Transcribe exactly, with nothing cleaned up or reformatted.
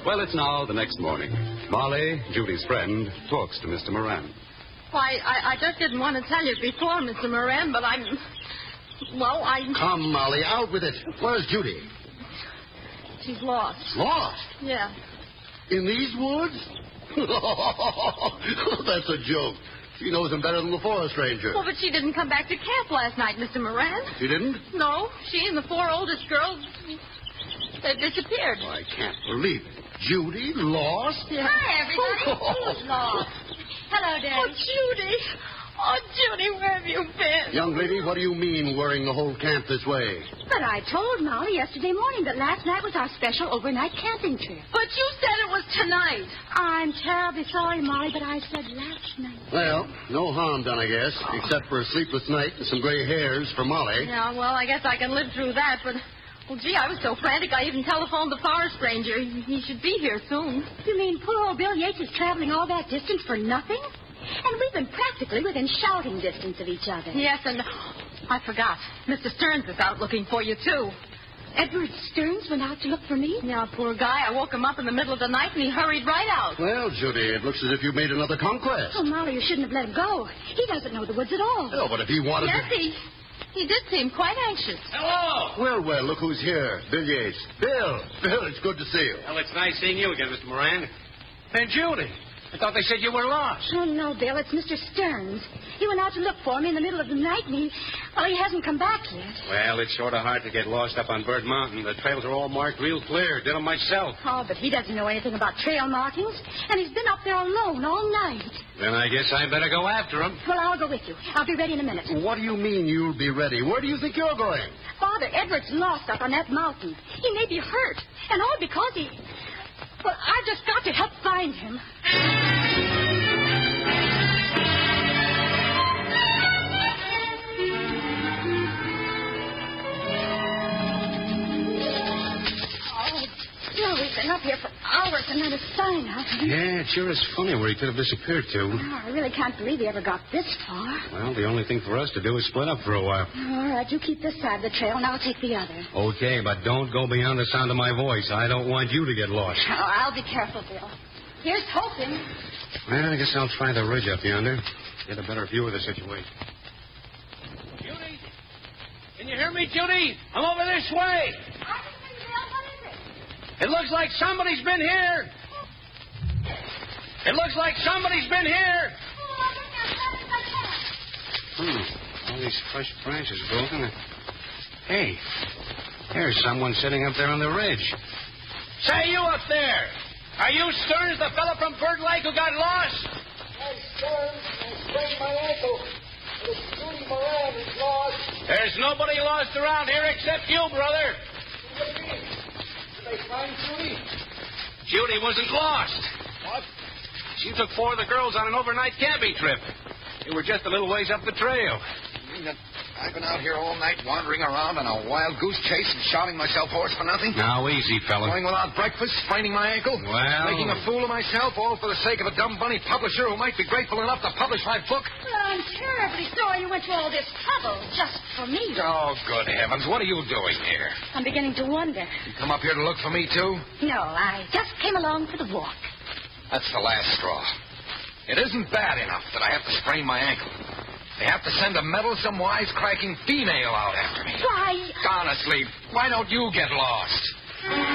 Well, it's now the next morning. Molly, Judy's friend, talks to Mister Moran. Why, I, I just didn't want to tell you before, Mister Moran, but I'm... Well, I... Come, Molly, out with it. Where's Judy? She's lost. Lost? Yeah. In these woods? That's a joke. She knows him better than the forest ranger. Well, but she didn't come back to camp last night, Mister Moran. She didn't? No, she and the four oldest girls, they disappeared. Oh, I can't believe it. Judy lost? Yeah. Hi, everybody. Who's lost? Hello, Daddy. Oh, Judy. Oh, Judy, where have you been? Young lady, what do you mean worrying the whole camp this way? But I told Molly yesterday morning that last night was our special overnight camping trip. But you said it was tonight. I'm terribly sorry, Molly, but I said last night. Well, no harm done, I guess, except for a sleepless night and some gray hairs for Molly. Yeah, well, I guess I can live through that, but... Well, gee, I was so frantic I even telephoned the forest ranger. He, he should be here soon. You mean poor old Bill Yates is traveling all that distance for nothing? And we've been practically within shouting distance of each other. Yes, and I forgot. Mister Stearns is out looking for you, too. Edward Stearns went out to look for me? Yeah, poor guy. I woke him up in the middle of the night, and he hurried right out. Well, Judy, it looks as if you made another conquest. Oh, Molly, you shouldn't have let him go. He doesn't know the woods at all. Oh, but if he wanted Yes, to... he, he did seem quite anxious. Hello. Well, well, look who's here. Bill Yates. Bill, Bill, it's good to see you. Well, it's nice seeing you again, Mister Moran. And Judy. I thought they said you were lost. Oh, no, Bill, it's Mister Stearns. He went out to look for me in the middle of the night, and he... Well, he hasn't come back yet. Well, it's sort of hard to get lost up on Bird Mountain. The trails are all marked real clear. Did them myself. Oh, but he doesn't know anything about trail markings, and he's been up there alone all night. Then I guess I better go after him. Well, I'll go with you. I'll be ready in a minute. What do you mean you'll be ready? Where do you think you're going? Father, Edward's lost up on that mountain. He may be hurt, and all because he... Well, I've just got to help find him. No, we've been up here for hours and not a sign of him. Yeah, it sure is funny where he could have disappeared to. Oh, I really can't believe he ever got this far. Well, the only thing for us to do is split up for a while. All right, you keep this side of the trail, and I'll take the other. Okay, but don't go beyond the sound of my voice. I don't want you to get lost. Oh, I'll be careful, Bill. Here's hoping. Well, I guess I'll try the ridge up yonder. Get a better view of the situation. Judy? Can you hear me, Judy? I'm over this way. It looks like somebody's been here. It looks like somebody's been here. Hmm. All these fresh branches broken. Hey, there's someone sitting up there on the ridge. Say, you up there. Are you Stearns, the fellow from Bird Lake who got lost? Hey, Stearns, I sprained my ankle. It's Judy Moran who's lost. There's nobody lost around here except you, brother. What do you mean? Did they find Judy? Judy wasn't lost. What? She took four of the girls on an overnight camping trip. They were just a little ways up the trail. You mean that I've been out here all night wandering around on a wild goose chase and shouting myself hoarse for nothing? Now, easy, fella. Going without breakfast, spraining my ankle? Well... Making a fool of myself, all for the sake of a dumb bunny publisher who might be grateful enough to publish my book? Well, I'm terribly sorry you went to all this trouble just for me. Oh, good heavens. What are you doing here? I'm beginning to wonder. You come up here to look for me, too? No, I just came along for the walk. That's the last straw. It isn't bad enough that I have to sprain my ankle. They have to send a meddlesome, wisecracking female out after me. Why? Honestly, why don't you get lost?